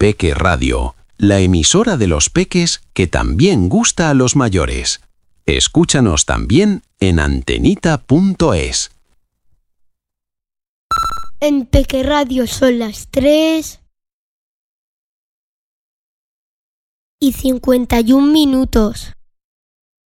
Peque Radio, la emisora de los peques que también gusta a los mayores. Escúchanos también en antenita.es. En Peque Radio son las 3:51.